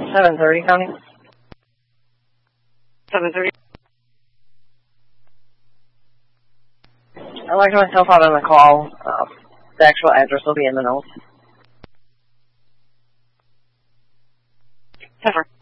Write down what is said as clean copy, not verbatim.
7:30, Connie. 7:30. I locked myself out on the call. The actual address will be in the notes. 10-4.